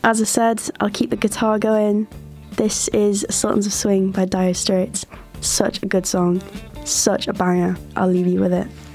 As I said, I'll keep the guitar going. This is Sultans of Swing by Dire Straits. Such a good song, such a banger. I'll leave you with it.